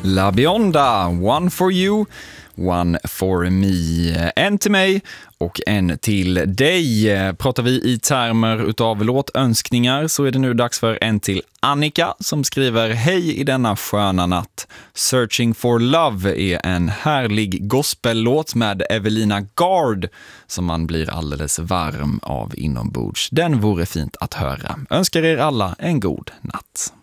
La Bionda, One for you, One for me. En till mig och en till dig. Pratar vi i termer utav låtönskningar så är det nu dags för en till Annika som skriver: Hej i denna sköna natt. Searching for Love är en härlig gospellåt med Evelina Gard som man blir alldeles varm av inombords. Den vore fint att höra. Önskar er alla en god natt.